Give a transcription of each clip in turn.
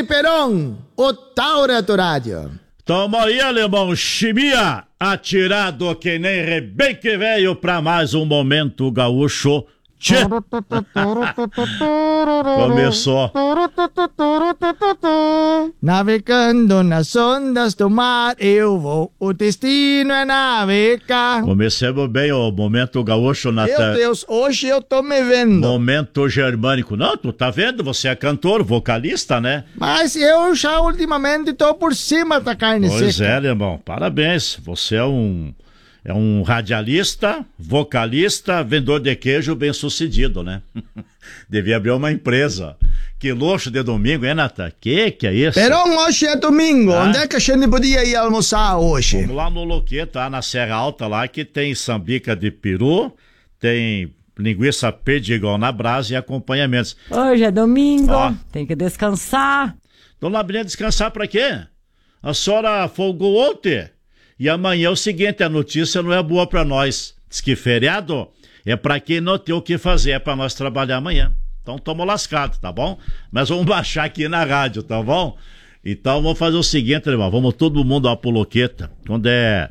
Peron, o Taura do Rádio. Tamo aí, alemão, chimia, atirado que nem rebenque velho pra mais um Momento Gaúcho. Tchê! Começou. Navegando nas ondas do mar, eu vou, o destino é navegar. Comecemos bem o Momento Gaúcho, Natan. Meu Deus, hoje eu tô me vendo. Momento germânico. Não, tu tá vendo, você é cantor, vocalista, né? Mas eu já ultimamente tô por cima da carne Pois seca. é, irmão, parabéns. Você é um radialista, vocalista, vendedor de queijo bem-sucedido, né? Devia abrir uma empresa. Que luxo de domingo, hein, Natan? Que é isso? Peron, hoje é domingo. Onde é que a gente podia ir almoçar hoje? Vamos lá no Loqueta, lá na Serra Alta, lá que tem sambica de peru, tem linguiça perdigão na brasa e acompanhamentos. Hoje é domingo, tem que descansar. Dona Brina, descansar pra quê? A senhora folgou ontem. E amanhã é o seguinte, a notícia não é boa pra nós. Diz que feriado é pra quem não tem o que fazer, é pra nós trabalhar amanhã. Então tamo lascado, tá bom? Mas vamos baixar aqui na rádio, tá bom? Então vamos fazer o seguinte, irmão, vamos todo mundo lá pro Loqueta. Quando é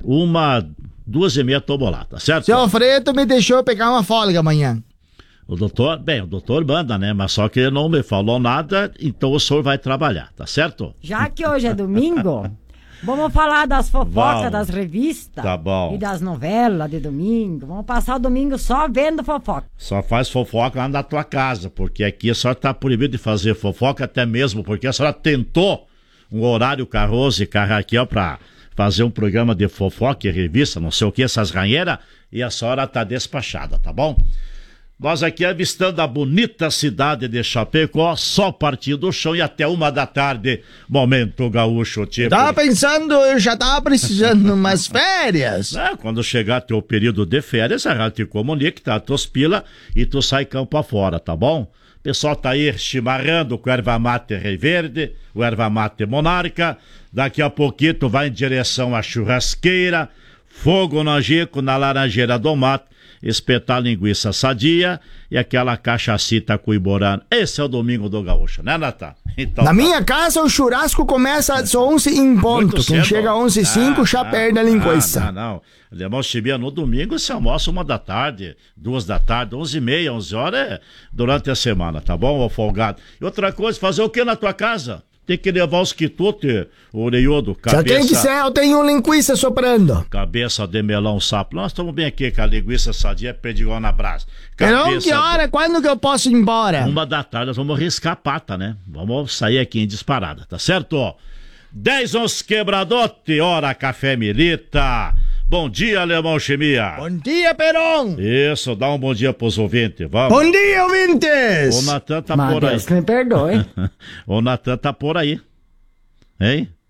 2h30, tomo lá, tá certo? Seu Alfredo me deixou pegar uma folga amanhã. O doutor manda, né? Mas só que ele não me falou nada, então o senhor vai trabalhar, tá certo? Já que hoje é domingo, vamos falar das fofocas das revistas. Tá bom. E das novelas de domingo. Vamos passar o domingo só vendo fofoca. Só faz fofoca lá na tua casa, porque aqui a senhora tá proibido de fazer fofoca, até mesmo porque a senhora tentou um horário Carroso e Carraquel pra fazer um programa de fofoca e revista, não sei o que, essas ranheiras, e a senhora tá despachada, tá bom? Nós aqui avistando a bonita cidade de Chapecó, só partir do chão e até 1h da tarde, Momento Gaúcho, tipo. Tava pensando, eu já tava precisando de umas férias. Quando chegar teu período de férias, a rádio te comunica, tá? Tus pila e tu sai campo afora, tá bom? O pessoal tá aí chimarrando com erva mate Rei Verde, o erva mate Monarca. Daqui a pouquinho tu vai em direção à churrasqueira, fogo no angico, na laranjeira do mato, espetar linguiça sadia e aquela cachacita cuiborana. Esse é o Domingo do Gaúcho, né, Natan? Então, na minha casa o churrasco começa às 11 em ponto. Quem chega às 11h05 já perde a linguiça. Não. Alemão Chibia, no domingo você almoça 1h da tarde, 2h, 11h30, 11h, durante a semana, tá bom, ô folgado? E outra coisa, fazer o que na tua casa? Tem que levar os quitutes, o orelhudo, cabeça... Se quem quiser, eu tenho linguiça soprando. Cabeça de melão sapo. Nós estamos bem aqui com a linguiça sadia, perdigão na brasa. Perão, que hora? Quando que eu posso ir embora? 1h da tarde, nós vamos riscar a pata, né? Vamos sair aqui em disparada, tá certo? 10 uns quebradote, hora café milita. Bom dia, Alemão Chimia. Bom dia, Peron. Isso, dá um bom dia pros ouvintes, vamos. Bom dia, ouvintes. O Natan tá Mas por aí. Deus me perdoe. O Natan tá por aí. Hein?